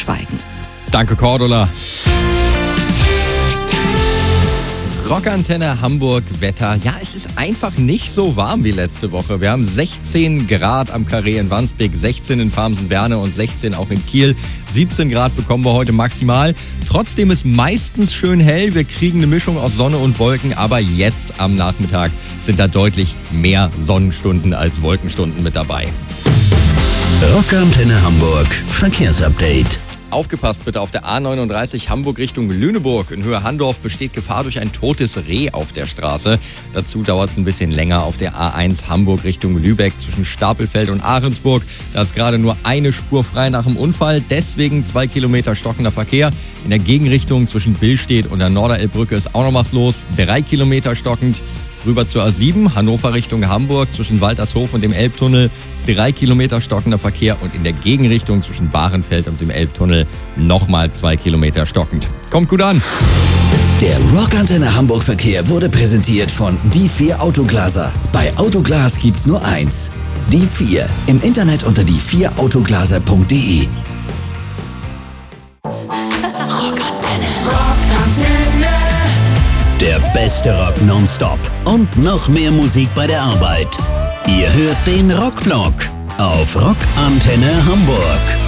schweigen. Danke, Cordula. Rockantenne Hamburg Wetter. Ja, es ist einfach nicht so warm wie letzte Woche. Wir haben 16 Grad am Carré in Wandsbek, 16 in Farmsen-Werne und 16 auch in Kiel. 17 Grad bekommen wir heute maximal. Trotzdem ist meistens schön hell. Wir kriegen eine Mischung aus Sonne und Wolken. Aber jetzt am Nachmittag sind da deutlich mehr Sonnenstunden als Wolkenstunden mit dabei. Rockantenne Hamburg Verkehrsupdate. Aufgepasst bitte auf der A39 Hamburg Richtung Lüneburg. In Höhe Handorf besteht Gefahr durch ein totes Reh auf der Straße. Dazu dauert es ein bisschen länger auf der A1 Hamburg Richtung Lübeck zwischen Stapelfeld und Ahrensburg. Da ist gerade nur eine Spur frei nach dem Unfall. Deswegen 2 Kilometer stockender Verkehr. In der Gegenrichtung zwischen Billstedt und der Norderelbbrücke ist auch noch was los. 3 Kilometer stockend. Rüber zur A7, Hannover Richtung Hamburg, zwischen Waltershof und dem Elbtunnel, 3 Kilometer stockender Verkehr und in der Gegenrichtung zwischen Bahrenfeld und dem Elbtunnel nochmal 2 Kilometer stockend. Kommt gut an! Der Rockantenne Hamburg Verkehr wurde präsentiert von Die 4 Autoglaser. Bei Autoglas gibt's nur eins. Die 4. Im Internet unter die4autoglaser.de. Der beste Rock nonstop und noch mehr Musik bei der Arbeit. Ihr hört den Rockvlog auf Rockantenne Hamburg.